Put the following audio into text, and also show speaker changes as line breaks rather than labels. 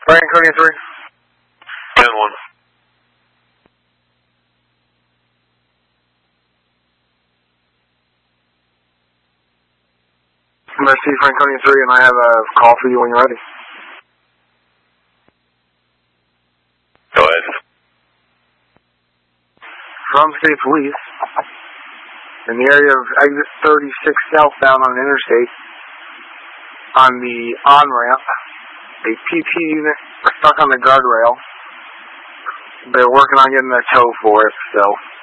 Franconia 3.
10-1.
Mercy, Franconia 3, and I have a call for you when you're ready.
Go ahead.
From State Police, in the area of exit 36 southbound on an interstate, on the on-ramp, a PT unit stuck on the guardrail. They're working on getting a tow for it, so